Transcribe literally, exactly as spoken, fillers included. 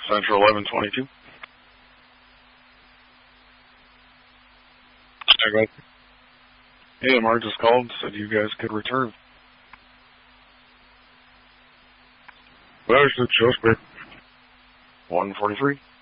Central eleven twenty-two. I got Hey, Mark just called, said you guys could return. Well, it's just one forty-three.